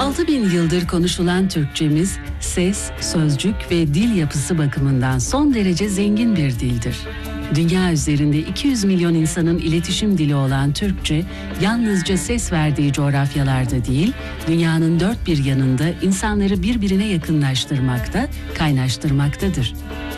6000 yıldır konuşulan Türkçemiz, ses, sözcük ve dil yapısı bakımından son derece zengin bir dildir. Dünya üzerinde 200 milyon insanın iletişim dili olan Türkçe, yalnızca ses verdiği coğrafyalarda değil, dünyanın dört bir yanında insanları birbirine yakınlaştırmakta, kaynaştırmaktadır.